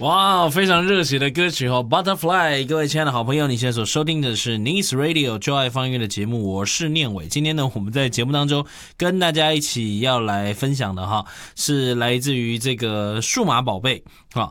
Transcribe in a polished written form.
哇，非常热血的歌曲哦 Butterfly。 各位亲爱的好朋友，你现在所收听的是 Nice Radio 就爱放音乐的节目，我是念伟。今天呢，我们在节目当中跟大家一起要来分享的哈，是来自于这个数码宝贝。好，